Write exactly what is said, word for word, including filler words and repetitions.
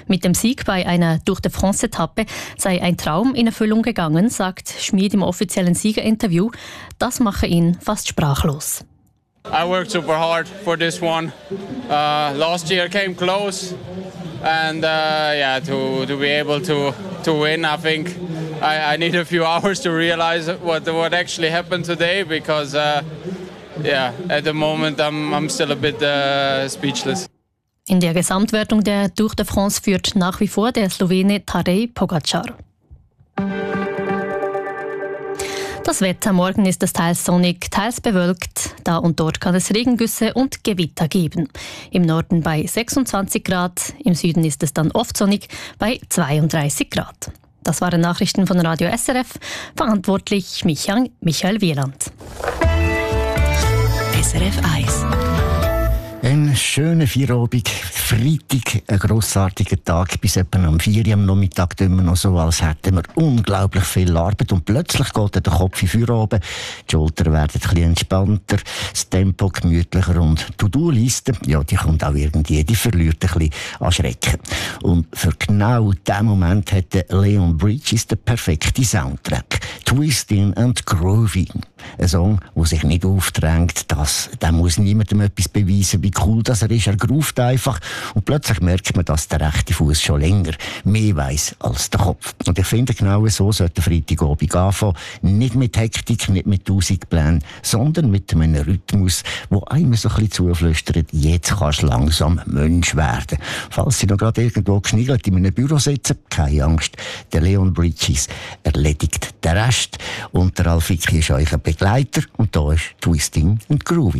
Mit dem Sieg bei einer Tour de France-Etappe sei ein Traum in Erfüllung gegangen, sagt Schmid im offiziellen Siegerinterview. Das mache ihn fast sprachlos. I worked super hard for this one. Uh, last year came close, and uh, yeah, to to be able to to win, I think I, I need a few hours to realize what what actually happened today, because uh, yeah, at the moment I'm I'm still a bit uh, speechless. In der Gesamtwertung der Tour de France führt nach wie vor der Slowene Tadej Pogačar. Das Wetter: Morgen ist es teils sonnig, teils bewölkt. Da und dort kann es Regengüsse und Gewitter geben. Im Norden bei sechsundzwanzig Grad, im Süden ist es dann oft sonnig bei zweiunddreißig Grad. Das waren Nachrichten von Radio S R F. Verantwortlich Michael, Michael Wieland. S R F eins. Ein schöner Feierabend, Freitag, ein grossartiger Tag, bis etwa am vier Uhr am Nachmittag tun wir noch so, als hätten wir unglaublich viel Arbeit und plötzlich geht der Kopf in Feierabend, die Schultern werden ein bisschen entspannter, das Tempo gemütlicher und die To-Do-Liste, ja, die kommt auch irgendwie, die verliert ein bisschen an Schrecken. Und für genau diesen Moment hat Leon Bridges den perfekten Soundtrack. Twisting and Grooving. Ein Song, der sich nicht aufdrängt, dass, der muss niemandem etwas beweisen, wie cool das er ist. Er groovt einfach und plötzlich merkt man, dass der rechte Fuß schon länger mehr weiss als der Kopf. Und ich finde, genau so sollte der Freitagabend anfangen. Nicht mit Hektik, nicht mit tausend Plänen, sondern mit einem Rhythmus, der einem so ein bisschen zuflüstert, jetzt kannst du langsam Mensch werden. Falls Sie noch gerade irgendwo geschniegelt in einem Büro sitzen, keine Angst, der Leon Bridges erledigt den Rest. Und der Ralf Icki ist euch ein Begleiter und da ist Twisting and Grooving.